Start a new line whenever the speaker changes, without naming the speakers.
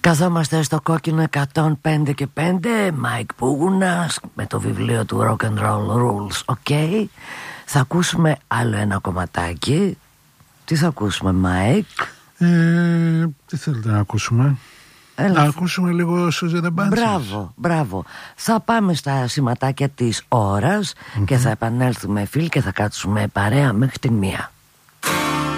Καθόμαστε στο κόκκινο 105 και 5. Μάικ Πούγουνας με το βιβλίο του Rock and Roll Rules. Ok. Θα ακούσουμε άλλο ένα κομματάκι. Τι θα ακούσουμε, Μάικ?
Τι θέλετε να ακούσουμε? Να ακούσουμε λίγο Suzy and the Banshees.
Μπράβο. Θα πάμε στα σηματάκια της ώρας και θα επανέλθουμε, φίλοι, και θα κάτσουμε παρέα μέχρι τη 1.